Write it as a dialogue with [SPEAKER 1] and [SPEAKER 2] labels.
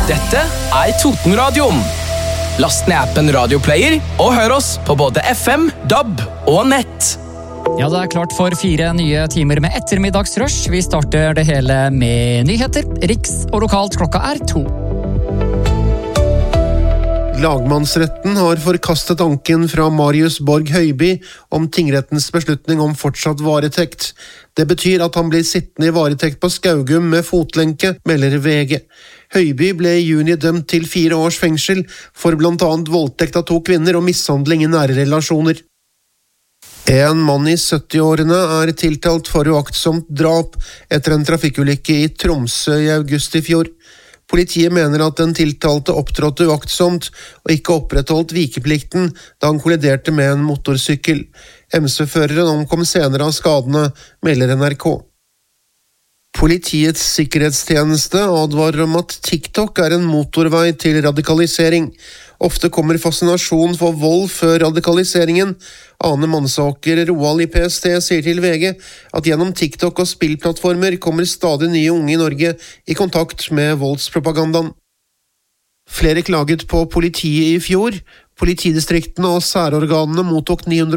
[SPEAKER 1] Dette Totenradioen. Last ned appen Radioplayer og hør oss på både FM, DAB og nett.
[SPEAKER 2] Ja, det klart for 4 nye timer med ettermiddagsrush. Vi starter det hele med nyheter. Riks og lokalt klokka 2.
[SPEAKER 3] Lagmannsretten har forkastet anken fra Marius Borg Høiby om tingrettens beslutning om fortsatt varetekt. Det betyr at han blir sittende i varetekt på Skaugum med fotlenke, melder VG. Høiby ble i juni dømt til 4 års fengsel for blant annet voldtekt av 2 kvinner og mishandling i nære relasjoner. En mann i 70-årene tiltalt for uaktsomt drap etter en trafikkulykke i Tromsø i august i fjor. Politiet mener at den tiltalte opptrådte uaktsomt og ikke opprettholdt vikeplikten da han kolliderte med en motorsykkel. MC-føreren omkom senere av skadene, melder NRK. Politiets sikkerhetstjeneste advarer om at TikTok en motorvei til radikalisering. Ofte kommer fascinasjon for vold før radikaliseringen. Ane Mansaker Roald i PST sier til VG at gjennom TikTok og spillplattformer kommer stadig nye unge i Norge i kontakt med voldspropagandaen. Flere klaget på politiet i fjor. Politidistriktene og særorganene mottok 900